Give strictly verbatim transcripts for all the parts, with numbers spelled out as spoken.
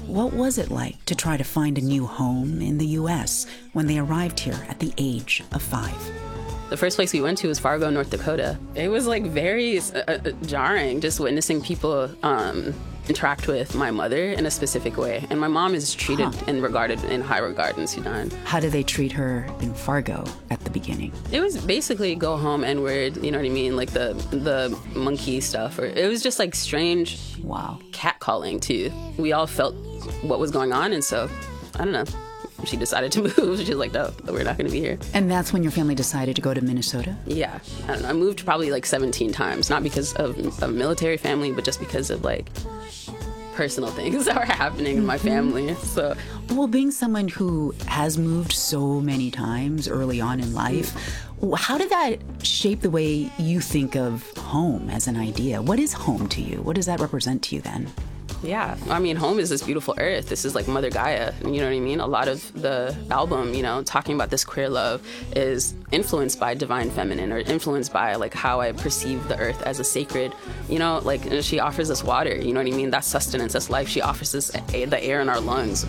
What was it like to try to find a new home in the U S when they arrived here at the age of five? The first place we went to was Fargo, North Dakota. It was like very uh, jarring just witnessing people um, interact with my mother in a specific way. And my mom is treated huh. and regarded in high regard in Sudan. How do they treat her in Fargo at the beginning? It was basically go home N-word, you know what I mean? Like the the monkey stuff. Or it was just like strange wow. catcalling too. We all felt what was going on, and so, I don't know. She decided to move. She's like, no, we're not going to be here. And that's when your family decided to go to Minnesota? Yeah. I don't know. I moved probably like seventeen times, not because of a military family, but just because of like personal things that were happening in my family. So, well, being someone who has moved so many times early on in life, how did that shape the way you think of home as an idea? What is home to you? What does that represent to you then? Yeah, I mean, home is this beautiful earth. This is like Mother Gaia, you know what I mean? A lot of the album, you know, talking about this queer love is influenced by divine feminine, or influenced by like how I perceive the earth as a sacred, you know, like she offers us water, you know what I mean? That's sustenance, that's life. She offers us the air in our lungs.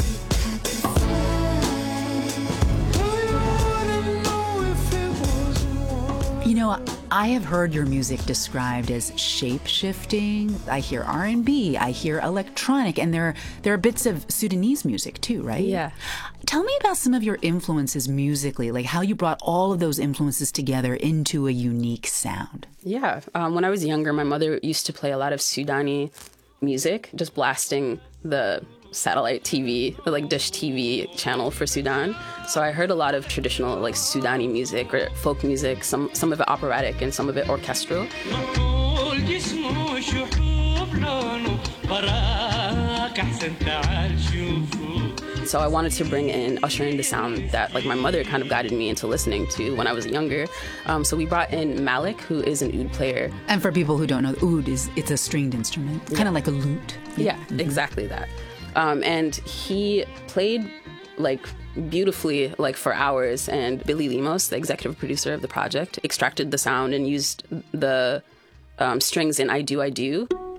You know, I have heard your music described as shape-shifting. I hear R and B, I hear electronic, and there, there are bits of Sudanese music too, right? Yeah. Tell me about some of your influences musically, like how you brought all of those influences together into a unique sound. Yeah. Um, when I was younger, my mother used to play a lot of Sudani music, just blasting the satellite T V, or like Dish T V channel for Sudan. So I heard a lot of traditional like Sudani music or folk music, some some of it operatic and some of it orchestral. So I wanted to bring in, usher in the sound that like my mother kind of guided me into listening to when I was younger. Um, so we brought in Malik, who is an oud player. And for people who don't know, oud is it's a stringed instrument, kind of like a lute. Yeah, mm-hmm. exactly that. Um, and he played like beautifully, like for hours. And Billy Lemos, the executive producer of the project, extracted the sound and used the um, strings in I Do, I Do.